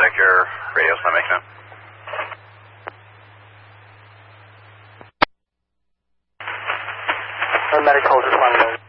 paramedic, your radio's not making it. Paramedic, hold, just 1 minute.